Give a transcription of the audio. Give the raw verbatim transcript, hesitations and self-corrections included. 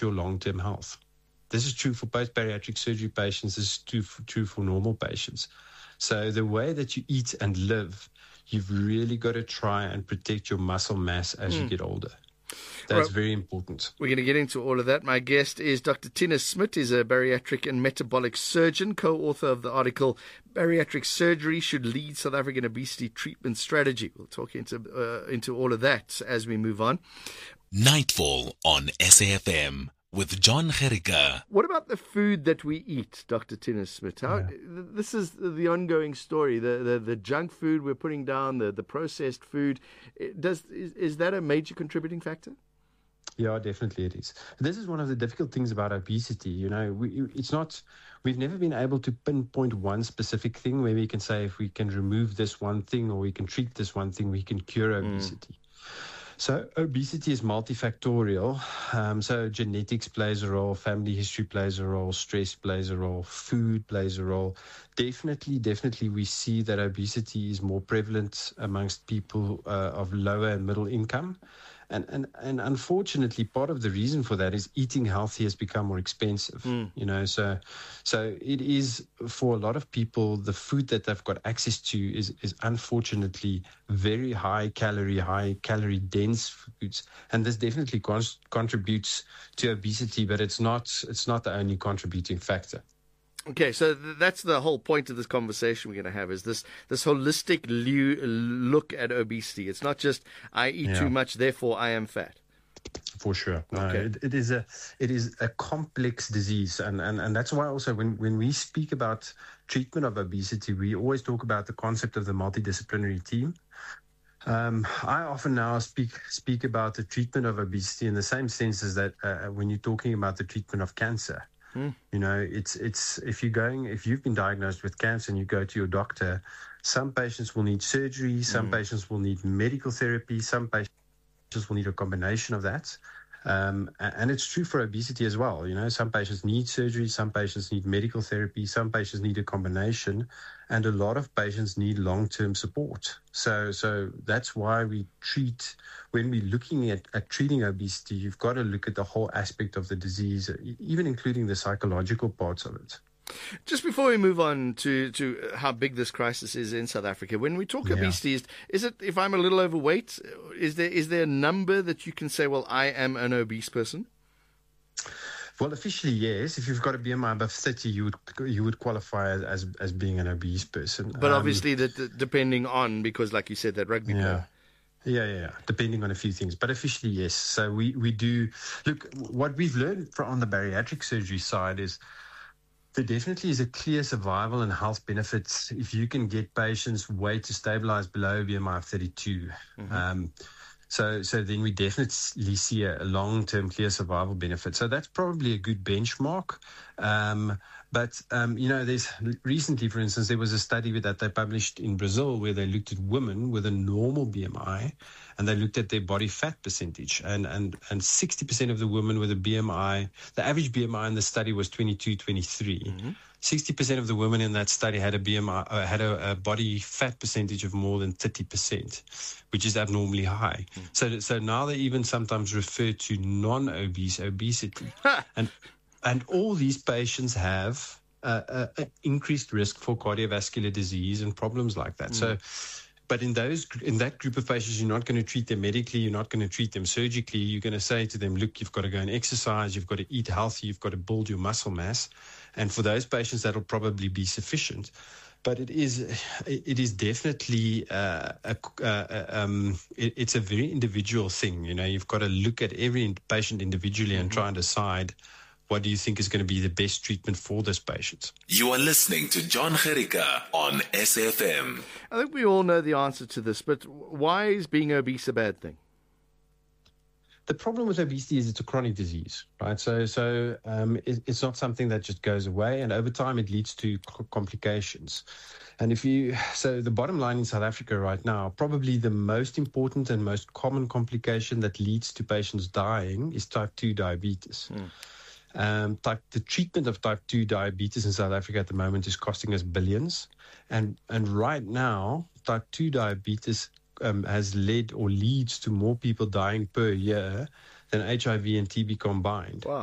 your long-term health. This is true for both bariatric surgery patients. This is true for, true for normal patients. So the way that you eat and live, you've really got to try and protect your muscle mass as mm. you get older. That's right. Very important. We're going to get into all of that. My guest is Doctor Tinus Smit. He's a bariatric and metabolic surgeon, co-author of the article, Bariatric Surgery Should Lead South African Obesity Treatment Strategy. We'll talk into uh, into all of that as we move on. Nightfall on S A F M with John Gericke. What about the food that we eat, Doctor Tinus Smit? How, yeah. This is the ongoing story. The, the the junk food we're putting down, the, the processed food. Does is, is that a major contributing factor? Yeah, definitely it is. This is one of the difficult things about obesity. You know, we, it's not, we've never been able to pinpoint one specific thing where we can say if we can remove this one thing or we can treat this one thing, we can cure obesity. Mm. So obesity is multifactorial. Um, so genetics plays a role, family history plays a role, stress plays a role, food plays a role. Definitely, definitely we see that obesity is more prevalent amongst people uh, of lower and middle income. And, and and unfortunately, part of the reason for that is eating healthy has become more expensive. Mm. You know, so so it is for a lot of people, the food that they've got access to is is unfortunately very high calorie, high calorie dense foods, and this definitely con- contributes to obesity. But it's not it's not the only contributing factor. Okay, so th- that's the whole point of this conversation we're going to have is this this holistic lu- look at obesity. It's not just I eat yeah. too much, therefore I am fat. For sure. No, okay. it, it is a it is a complex disease, and, and, and that's why also when, when we speak about treatment of obesity, we always talk about the concept of the multidisciplinary team. Um, I often now speak speak about the treatment of obesity in the same sense as that uh, when you're talking about the treatment of cancer. Hmm. You know, it's it's if you're going if you've been diagnosed with cancer and you go to your doctor, some patients will need surgery, some mm. patients will need medical therapy, some patients will need a combination of that. Um, and it's true for obesity as well. You know, some patients need surgery, some patients need medical therapy, some patients need a combination, and a lot of patients need long-term support. So, so that's why we treat, when we're looking at, at treating obesity, you've got to look at the whole aspect of the disease, even including the psychological parts of it. Just before we move on to, to how big this crisis is in South Africa, when we talk yeah. obesity, is, is it, if I'm a little overweight, is there is there a number that you can say, well, I am an obese person? Well, officially, yes. If you've got a B M I above thirty, you would you would qualify as as being an obese person. But um, obviously, that depending on, because like you said, that rugby yeah. player. Yeah, yeah, yeah, depending on a few things. But officially, yes. So we, we do, look, what we've learned from on the bariatric surgery side is there definitely is a clear survival and health benefits if you can get patients' weight to stabilize below B M I of thirty-two. Mm-hmm. Um, so, so then we definitely see a, a long-term clear survival benefit. So that's probably a good benchmark. Um, but, um, you know, there's recently, for instance, there was a study that they published in Brazil where they looked at women with a normal B M I and they looked at their body fat percentage. And, and, and sixty percent of the women with a B M I, the average B M I in the study was twenty-two, twenty-three. Mm-hmm. sixty percent of the women in that study had a B M I, uh, had a, a body fat percentage of more than thirty percent, which is abnormally high. Mm. So, so now they even sometimes refer to non-obese obesity. and And all these patients have uh, uh, increased risk for cardiovascular disease and problems like that. Mm. So, but in those in that group of patients, you're not going to treat them medically. You're not going to treat them surgically. You're going to say to them, look, you've got to go and exercise. You've got to eat healthy. You've got to build your muscle mass. And for those patients, that'll probably be sufficient. But it is it is definitely uh, a, uh, um, it, it's a very individual thing. You know, you've got to look at every patient individually and mm-hmm. try and decide what do you think is going to be the best treatment for this patient. You are listening to John Gericke on S F M. I think we all know the answer to this, but why is being obese a bad thing? The problem with obesity is it's a chronic disease, right? So, so um, it, it's not something that just goes away, and over time it leads to complications. And if you, so the bottom line in South Africa right now, probably the most important and most common complication that leads to patients dying is type two diabetes. Mm. Um, type, the treatment of type two diabetes in South Africa at the moment is costing us billions. And, and right now, type two diabetes um, has led or leads to more people dying per year than H I V and T B combined. Wow.